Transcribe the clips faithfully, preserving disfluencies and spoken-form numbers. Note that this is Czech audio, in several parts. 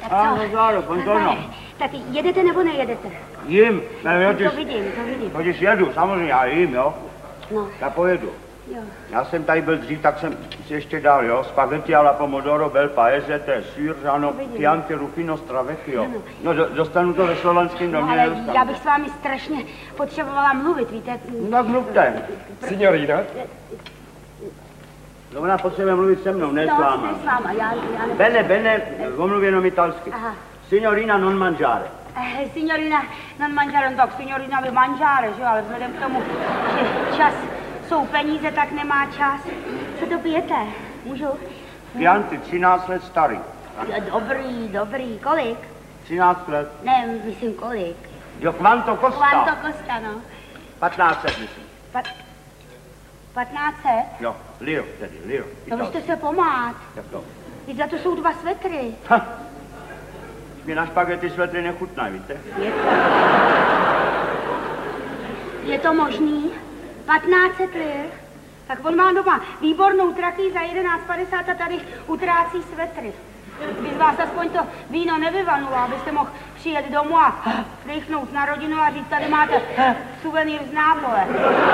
A Nazáro, buongiorno. Tak jedete nebo nejedete? Jím. Ne, to vidím, to vidím. Když jedu, samozřejmě, já jím, jo. No. Já pojedu. Jo. Já jsem tady byl dřív, tak jsem si ještě dal, jo. Spaghetti alla pomodoro, bel paese, to je sýr, žáno, Chianti Rufino Stravecchio. No, do, dostanu to ve Slovenském domě, no, ale nedostanu. já bych s vámi strašně potřebovala mluvit, víte? No, mluvte. Signorina? No, ona potřebuje mluvit se mnou, ne no, s váma. ne s váma, já, já ne... Bene, bene, omluv jenom italsky. Aha. Signorina non mangiare. Eh, signorina non mangiare, no, tak signorina vy mangiare, že jo, ale vzhledem k tomu, že čas jsou peníze, tak nemá čas. Co to pijete? Můžu? Chianti, třináct let starý. Jo, dobrý, dobrý. Kolik? třináct let. Ne, myslím kolik. Jo, quanto costa? Quanto costa, no. patnáct set, myslím. Pat... patnáct set? Jo, liro, tedy, liro. To byste se pomát. Jak to? Víte, za to jsou dva svetry. Ha. Mě na špagety svetry nechutnají, víte? Je to... Je to možný? patnáct set lir? Tak on má doma výbornou traky za jedenáct padesát a tady utrácí svetry. Kdyby z vás aspoň to víno nevyvanulo, abyste mohl přijet domů a dechnout na rodinu a říct, tady máte suvenýr z Nápole.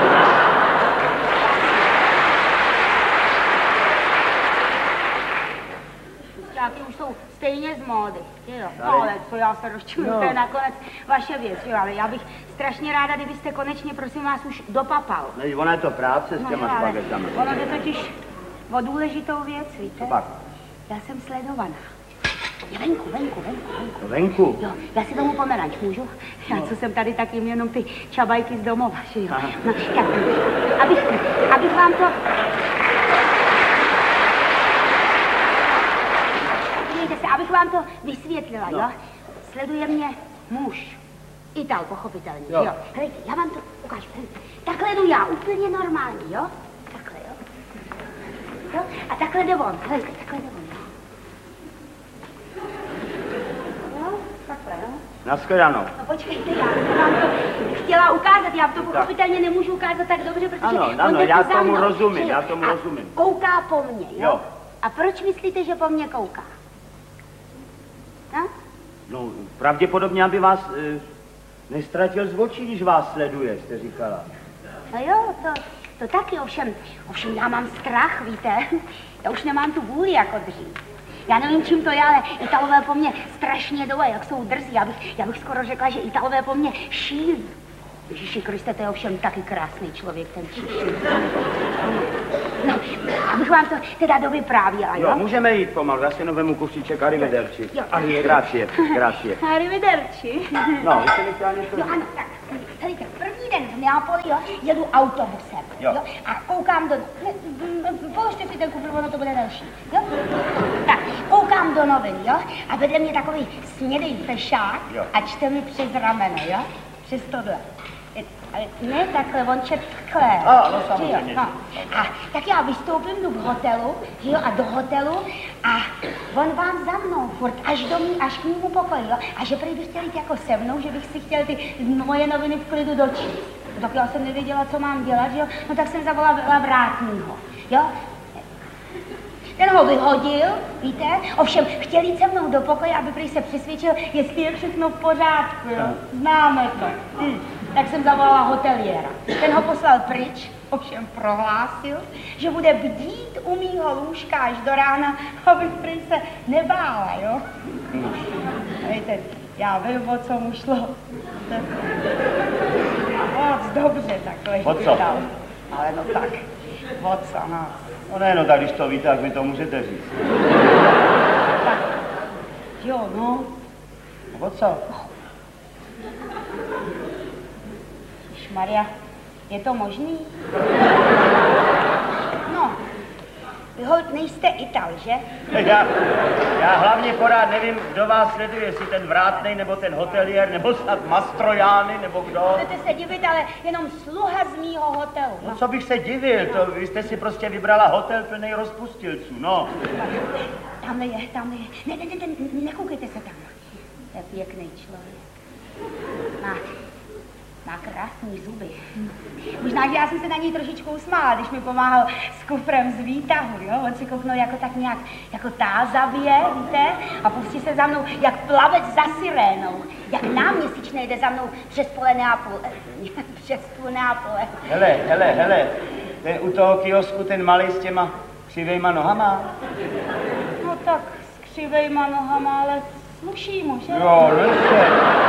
Taky už jsou stejně z módy, jo. No, ale co já se rozčuju, no. To je nakonec vaše věc, jo, ale já bych strašně ráda, kdybyste konečně, prosím vás, už dopapal. Ne, ona je to práce s těma no, špagetami. Ono jde totiž o důležitou věc, víte? Pak. Já jsem sledovaná. Je venku, venku, venku, venku. Venku? Jo, já si tomu pomeranč můžu? Já no. Co jsem tady, tak jim jenom ty čabajky z domova, že jo. No, já, abych, abych vám to... Se, abych vám to vysvětlila, jo? jo? Sleduje mě muž. Ital, pochopitelně, jo. jo. Hejte, já vám to ukážu. Hejte. Takhle jdu já, úplně normální, jo? Takhle, jo? jo? A takhle jde on, hejte, takhle jde on, jo? Jo, takhle, jo? Naschledanou. No počkejte, já jsem vám to chtěla ukázat, já to pochopitelně nemůžu ukázat tak dobře, protože ano, on ano, já tomu mnou, rozumím, že, já tomu rozumím. Kouká po mně, jo? jo? A proč myslíte, že po mně kouká? No? No, pravděpodobně, aby vás e, nestratil z očí, když vás sleduje, jste říkala. No jo, to, to taky, ovšem, ovšem já mám strach, víte, já už nemám tu vůli jako dřív. Já nevím, čím to je, ale Italové po mně strašně dole, jak jsou drzí, já bych, já bych skoro řekla, že Italové po mně šílí. Ježíši Kriste, to je ovšem taky krásný člověk, ten Číši. No, abych vám to teda dovyprávěla, jo? Jo, můžeme jít pomalu, já si jenom vemu kusíček, arrivederci. Jo. Grazie, grazie. Arrivederci. No, vy jste mi chtěla něco... Jo, ano, tak, helejte, první den v Neapoli, jo, jedu autobusem, jo, jo a koukám do... Ne, položte si ten kufr, ono to bude další, jo? Tak, koukám do novin, jo, a vede mě takový smědej fešák jo. A čte mi přes rameno, jo, přes tohle. Ale ne takhle, on čet takhle. A, no samozřejmě. No. A tak já vystoupím, jdu k hotelu, jo, a do hotelu a on vám za mnou furt, až do mý, až k mému pokoji, jo, a že prý bych chtěl jít jako se mnou, že bych si chtěl ty moje noviny v klidu dočíst. Tak já jsem nevěděla, co mám dělat, jo, no tak jsem zavolala vrátnýho, jo. Ten ho vyhodil, víte, ovšem chtěl jít se mnou do pokoje, aby prý se přesvědčil, jestli je všechno v pořádku, jo. Známe to. Hm. Tak jsem zavolala hoteliéra. Ten ho poslal pryč, ovšem prohlásil, že bude bdít u mýho lůžka až do rána, abych prý se nebála, jo. Víte, já vím, o co mu šlo. Moc dobře takhle chytal. Ale no tak, o co, no. No ne, no tak když to víte, tak mi to můžete říct. Tak, jo, no. O co? Maria, je to možný? No, vy holt nejste Ital, že? Já, já hlavně pořád nevím, kdo vás sleduje, jestli ten vrátnej, nebo ten hoteliér, nebo snad Mastrojány, nebo kdo. Budete se divit, ale jenom sluha z mýho hotelu. No co bych se divil, to vy jste si prostě vybrala hotel plný rozpustilců, no. Tamhle je, tamhle je. Ne, ne, ne, ne, nekoukejte se tam. To je pěkný člověk. Má, Má krásný zuby. Možná, že já jsem se na něj trošičku usmála, když mi pomáhal s kufrem z výtahu, jo? On si kouknul jako tak nějak, jako tázavě, víte? A pustí se za mnou, jak plavec za sirénou. Jak náměsíčné jde za mnou přes pole Neapole. Přes půl Neapole. Hele, hele, hele, ten u toho kiosku, ten malý s těma křivejma nohama. No tak s křivejma nohama, ale sluší mu, že? Jo, lže.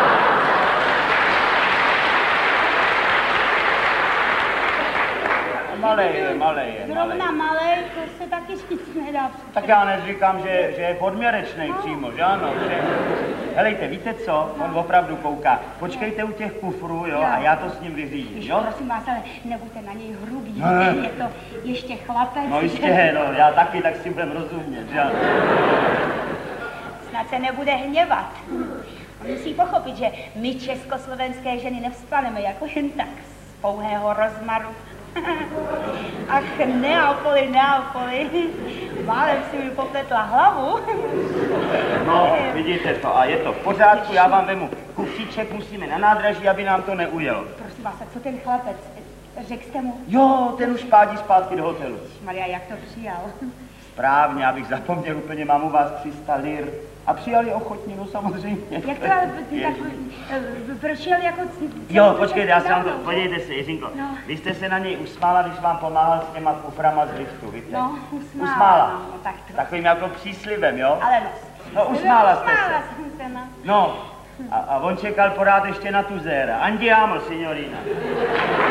Malej je, malej je, malej. Zrovna malej, to se taky říct nedá. Tak já neříkám, že, že je podměrečnej no. přímo, že ano, že... Helejte, víte co? On opravdu kouká. Počkejte u těch kufrů, jo, a já to s ním vyřídím, jo? Prosím vás, ale nebuďte na něj hrubý, no, ne. Je to ještě chlapec. No jistě, no, já taky, tak si budem rozumět, že ano. Snad se nebude hněvat. On musí pochopit, že my československé ženy nevzplaneme jako jen tak z pouhého rozmaru. Ach, Neapoli, Neapoli, málem si mi popletla hlavu. No, vidíte to, a je to v pořádku, já vám vemu kufříček, musíme na nádraží, aby nám to neujelo. Prosím vás, a co ten chlapec? Řekl jste mu? Jo, ten už pádí zpátky do hotelu. Maria, jak to přijal? Správně, abych zapomněl úplně, mám u vás tři sta lir. A přijali ochotně, no samozřejmě. Jak to ale, tak, proč jel jako... Jo, počkejte, já se vám to, podívejte se, Jiřinko. No. Vy jste se na něj usmála, když vám pomáhal s těma kuframa z liftu, víte? No, usmála. Usmála. No, tak to. Takovým jako příslibem, jo? Ale no. No, usmála jste usmála se. jsem se, no. No, a, a on čekal porád ještě na tu zéra. Andiamo, signorina.